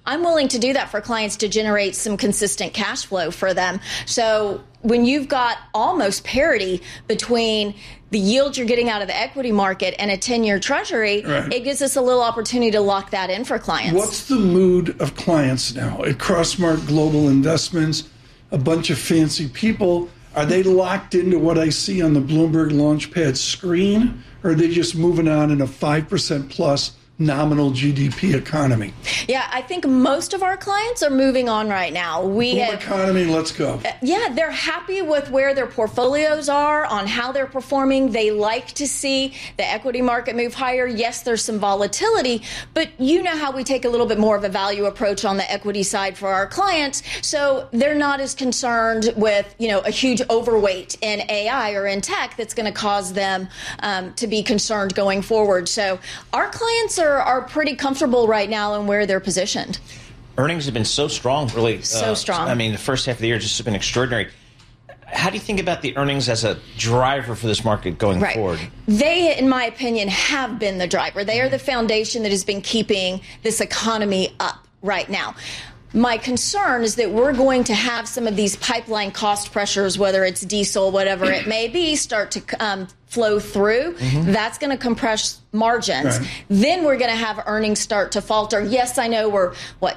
I'm willing to do that for clients to generate some consistent cash flow for them. So when you've got almost parity between the yield you're getting out of the equity market and a 10-year treasury, it gives us a little opportunity to lock that in for clients. What's the mood of clients now at Crossmark Global Investments? A bunch of fancy people. Are they locked into what I see on the Bloomberg Launchpad screen, or are they just moving on in a 5% plus nominal GDP economy? Yeah, I think most of our clients are moving on right now. Boom economy, let's go. Yeah, they're happy with where their portfolios are, on how they're performing. They like to see the equity market move higher. Yes, there's some volatility, but you know how we take a little bit more of a value approach on the equity side for our clients. So they're not as concerned with, a huge overweight in AI or in tech that's going to cause them to be concerned going forward. So our clients are pretty comfortable right now in where they're positioned. Earnings have been so strong, really. So strong. I mean, the first half of the year just has been extraordinary. How do you think about the earnings as a driver for this market going forward? They, in my opinion, have been the driver. They are the foundation that has been keeping this economy up right now. My concern is that we're going to have some of these pipeline cost pressures, whether it's diesel, whatever it may be, start to flow through. That's going to compress margins. Then we're going to have earnings start to falter. Yes, I know we're,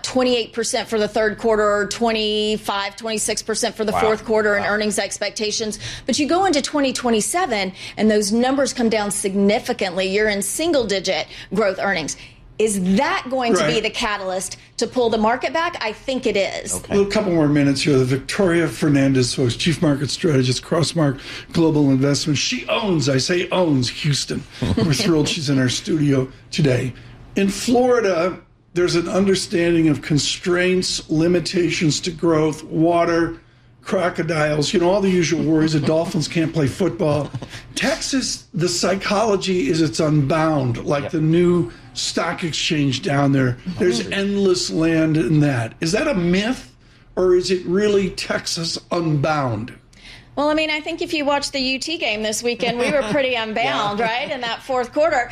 28% for the third quarter, 25, 26% for the fourth quarter in earnings expectations. But you go into 2027 and those numbers come down significantly. You're in single-digit growth earnings. Is that going to be the catalyst to pull the market back? I think it is. Okay. A couple more minutes here. Victoria Fernandez, who is Chief Market Strategist, Crossmark Global Investments. She owns Houston. We're thrilled she's in our studio today. In Florida, there's an understanding of constraints, limitations to growth, water, crocodiles, all the usual worries. The Dolphins can't play football. Texas, the psychology is it's unbound, like the new stock exchange down there. There's endless land in that. Is that a myth, or is it really Texas unbound? Well, I mean, I think if you watched the UT game this weekend, we were pretty unbound, right, in that fourth quarter.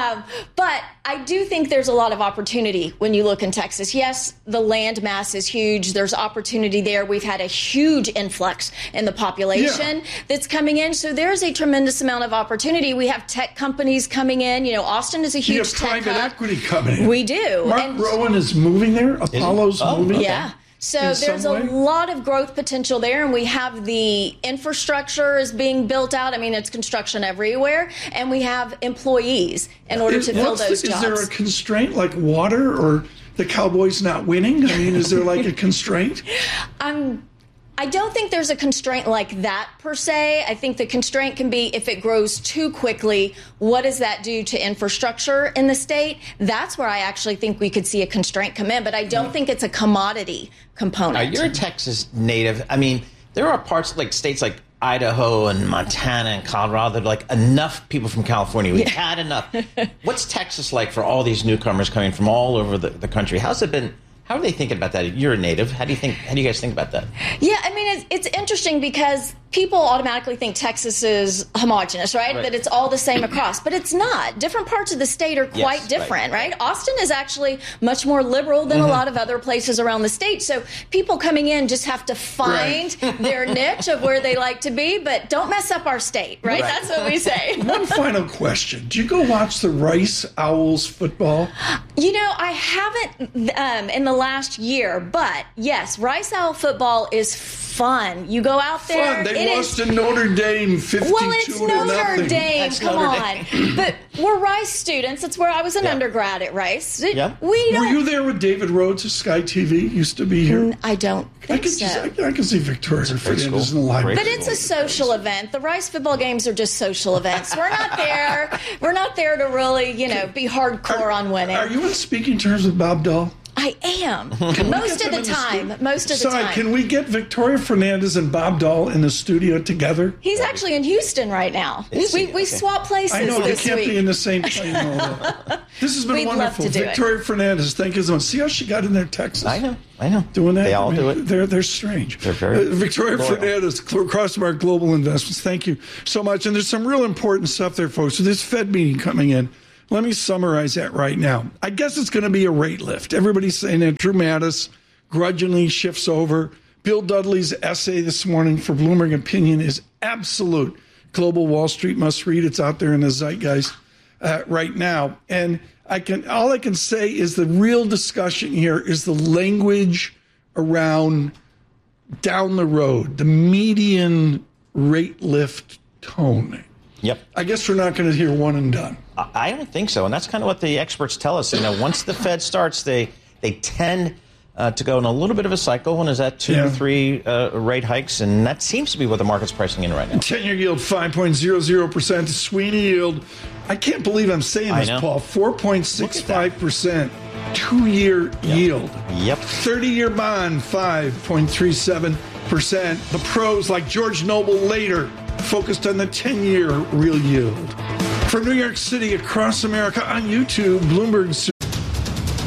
But I do think there's a lot of opportunity when you look in Texas. Yes, the land mass is huge. There's opportunity there. We've had a huge influx in the population that's coming in. So there's a tremendous amount of opportunity. We have tech companies coming in. Austin is a huge tech hub. You have private equity coming in. We do. Mark Rowan is moving there. Apollo's moving. Yeah. So there's a lot of growth potential there, and we have the infrastructure is being built out. I mean, it's construction everywhere, and we have employees in order to fill those jobs. Is there a constraint like water or the Cowboys not winning? I mean, is there like a constraint? I don't think there's a constraint like that per se. I think the constraint can be if it grows too quickly, what does that do to infrastructure in the state? That's where I actually think we could see a constraint come in, but I don't think it's a commodity component. You're a Texas native. I mean, there are parts like states like Idaho and Montana and Colorado that are like enough people from California. We've had enough. What's Texas like for all these newcomers coming from all over the country? How's it been? How are they thinking about that? You're a native. How do you guys think about that? Yeah, I mean, it's interesting because people automatically think Texas is homogenous, right? That it's all the same across. But it's not. Different parts of the state are quite different, right? Austin is actually much more liberal than a lot of other places around the state. So people coming in just have to find their niche of where they like to be, but don't mess up our state, right? That's what we say. One final question. Do you go watch the Rice Owls football? I haven't in the last year, but yes, Rice Owl football is fun. You go out there. They lost to Notre Dame 52-0. Well, it's Notre Dame. Come on. But we're Rice students. That's where I was an undergrad at Rice. Yeah. Were you there with David Rhodes of Sky TV? Used to be here. I don't think so. I can see Victoria Fernandez in the library. But it's a social event. The Rice football games are just social events. We're not there. We're not there to really, be hardcore on winning. Are you in speaking terms with Bob Dahl? I am. Most of the time. Can we get Victoria Fernandez and Bob Dahl in the studio together? He's actually in Houston right now. We swap places this week. I know, they can't be in the same plane. This has been wonderful. Victoria Fernandez, thank you so much. See how she got in there, Texas? I know. Doing that? They all do it. They're strange. They're very Victoria Fernandez, Crossmark Global Investments, thank you so much. And there's some real important stuff there, folks. So this Fed meeting coming in. Let me summarize that right now. I guess it's going to be a rate lift. Everybody's saying that. Drew Mattis grudgingly shifts over. Bill Dudley's essay this morning for Bloomberg Opinion is absolute global Wall Street must read. It's out there in the zeitgeist right now. And all I can say is the real discussion here is the language around down the road, the median rate lift tone. Yep. I guess we're not going to hear one and done. I don't think so. And that's kind of what the experts tell us. Once the Fed starts, they tend to go in a little bit of a cycle. One is that 2 to 3 rate hikes, and that seems to be what the market's pricing in right now. 10-year yield 5.00%. Sweeney yield, I can't believe I'm saying this, Paul, 4.65%. 2-year yield. Yep. 30-year bond 5.37%. The pros like George Noble later focused on the 10-year real yield. From New York City across America on YouTube, Bloomberg